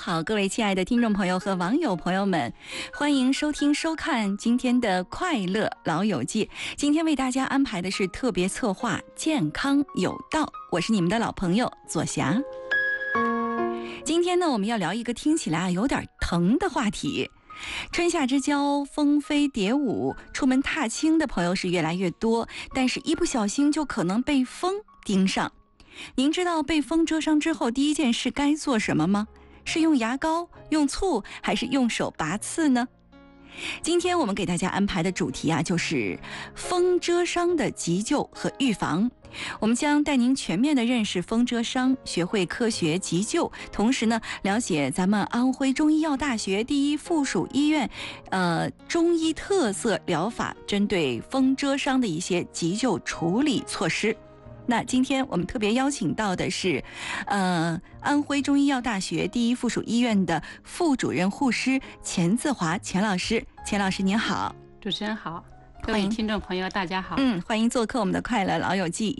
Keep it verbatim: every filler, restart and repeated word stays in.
好，各位亲爱的听众朋友和网友朋友们，欢迎收听收看今天的快乐老友记。今天为大家安排的是特别策划健康有道，我是你们的老朋友左霞。今天呢，我们要聊一个听起来啊有点疼的话题。春夏之交，蜂飞蝶舞，出门踏青的朋友是越来越多，但是一不小心就可能被蜂盯上。您知道被蜂蛰伤之后第一件事该做什么吗？是用牙膏、用醋，还是用手拔刺呢？今天我们给大家安排的主题啊，就是蜂蛰伤的急救和预防。我们将带您全面的认识蜂蛰伤，学会科学急救，同时呢，了解咱们安徽中医药大学第一附属医院，呃，中医特色疗法针对蜂蛰伤的一些急救处理措施。那今天我们特别邀请到的是，呃，安徽中医药大学第一附属医院的副主任护师钱自华钱老师。钱老师您好。 主持人好，各位听众朋友大家好。 嗯，欢迎做客我们的快乐老友记。